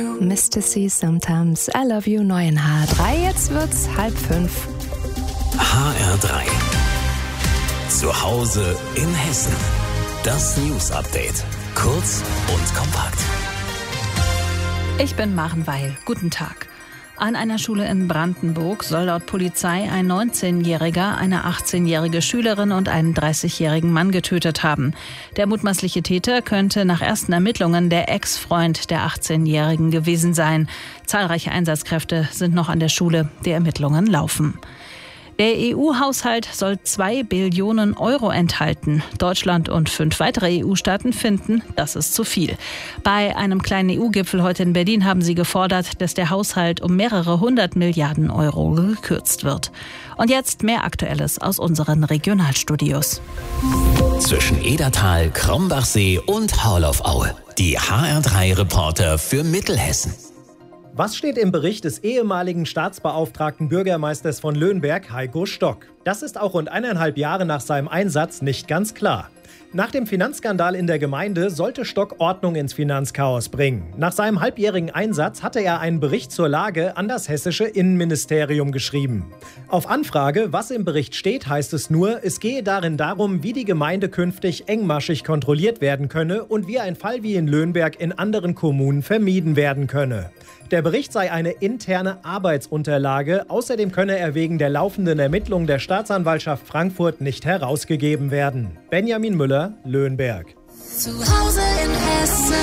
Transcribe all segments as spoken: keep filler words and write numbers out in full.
Mister C Sometimes I Love You, neu in H R drei. Jetzt wird's halb fünf. H R drei. Zu Hause in Hessen. Das News Update. Kurz und kompakt. Ich bin Maren Weil. Guten Tag. An einer Schule in Brandenburg soll laut Polizei ein neunzehnjähriger eine achtzehnjährige Schülerin und einen dreißigjährigen Mann getötet haben. Der mutmaßliche Täter könnte nach ersten Ermittlungen der Ex-Freund der achtzehnjährigen gewesen sein. Zahlreiche Einsatzkräfte sind noch an der Schule. Die Ermittlungen laufen. Der E U-Haushalt soll zwei Billionen Euro enthalten. Deutschland und fünf weitere E U-Staaten finden, das ist zu viel. Bei einem kleinen E U-Gipfel heute in Berlin haben sie gefordert, dass der Haushalt um mehrere hundert Milliarden Euro gekürzt wird. Und jetzt mehr Aktuelles aus unseren Regionalstudios. Zwischen Edertal, Krombachsee und Haarloff-Aue. Die H R drei Reporter für Mittelhessen. Was steht im Bericht des ehemaligen Staatsbeauftragten Bürgermeisters von Löhnberg, Heiko Stock? Das ist auch rund eineinhalb Jahre nach seinem Einsatz nicht ganz klar. Nach dem Finanzskandal in der Gemeinde sollte Stock Ordnung ins Finanzchaos bringen. Nach seinem halbjährigen Einsatz hatte er einen Bericht zur Lage an das hessische Innenministerium geschrieben. Auf Anfrage, was im Bericht steht, heißt es nur, es gehe darin darum, wie die Gemeinde künftig engmaschig kontrolliert werden könne und wie ein Fall wie in Löhnberg in anderen Kommunen vermieden werden könne. Der Bericht sei eine interne Arbeitsunterlage. Außerdem könne er wegen der laufenden Ermittlungen der Staatsanwaltschaft Frankfurt nicht herausgegeben werden. Benjamin Müller, Löhnberg. Zu Hause in Hessen.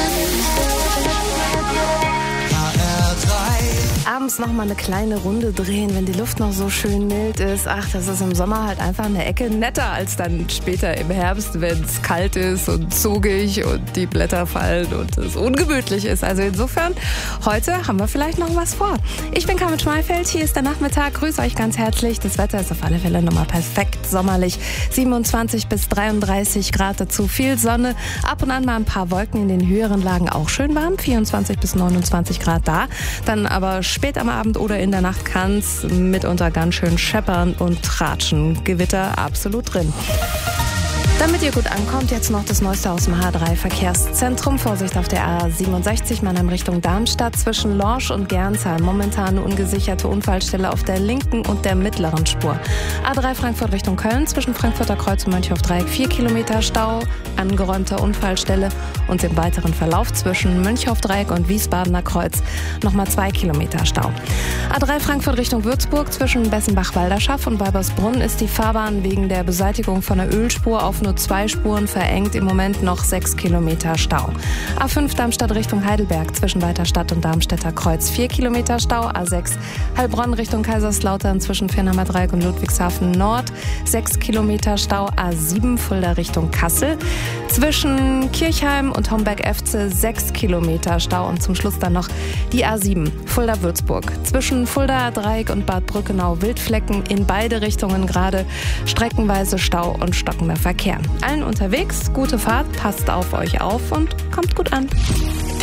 Abends noch mal eine kleine Runde drehen, wenn die Luft noch so schön mild ist. Ach, das ist im Sommer halt einfach eine Ecke netter als dann später im Herbst, wenn es kalt ist und zugig und die Blätter fallen und es ungemütlich ist. Also insofern, heute haben wir vielleicht noch was vor. Ich bin Carmen Schmeifeld, hier ist der Nachmittag. Grüße euch ganz herzlich. Das Wetter ist auf alle Fälle nochmal perfekt sommerlich. siebenundzwanzig bis dreiunddreißig Grad, dazu viel Sonne. Ab und an mal ein paar Wolken in den höheren Lagen, auch schön warm. vierundzwanzig bis neunundzwanzig Grad da. Dann aber spät am Abend oder in der Nacht kann es mitunter ganz schön scheppern und tratschen. Gewitter absolut drin. Damit ihr gut ankommt, jetzt noch das Neueste aus dem H drei Verkehrszentrum. Vorsicht auf der A siebenundsechzig, Mannheim Richtung Darmstadt, zwischen Lorsch und Gernsheim. Momentan eine ungesicherte Unfallstelle auf der linken und der mittleren Spur. A drei Frankfurt Richtung Köln, zwischen Frankfurter Kreuz und Mönchhof-Dreieck, vier Kilometer Stau, angeräumter Unfallstelle. Und im weiteren Verlauf zwischen Mönchhof-Dreieck und Wiesbadener Kreuz nochmal zwei Kilometer Stau. A drei Frankfurt Richtung Würzburg, zwischen Bessenbach-Walderschaff und Weibersbrunn ist die Fahrbahn wegen der Beseitigung von der Ölspur auf nur zwei Spuren verengt, im Moment noch sechs Kilometer Stau. A fünf Darmstadt Richtung Heidelberg, zwischen Weiterstadt und Darmstädter Kreuz, vier Kilometer Stau. A sechs Heilbronn Richtung Kaiserslautern, zwischen Viernheimer Dreieck und Ludwigshafen Nord, sechs Kilometer Stau. A sieben Fulda Richtung Kassel, zwischen Kirchheim und Homberg-Efze, sechs Kilometer Stau. Und zum Schluss dann noch die A sieben Fulda-Würzburg, zwischen Fulda Dreieck und Bad Brückenau Wildflecken, in beide Richtungen gerade streckenweise Stau und stockender Verkehr. Allen unterwegs, gute Fahrt, passt auf euch auf und kommt gut an.